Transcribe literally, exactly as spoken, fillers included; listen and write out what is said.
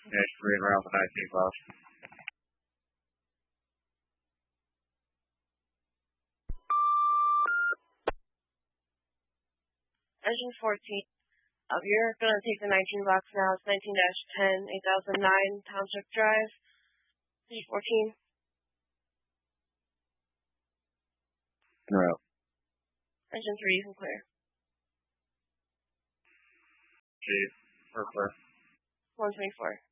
Dash three around the nineteen box. Engine fourteen. Uh, you're going to take the nineteen box now. It's nineteen dash ten, eight thousand nine, Township Drive. Engine fourteen. No. Engine three, you can clear. Chief, we're clear. one twenty-four.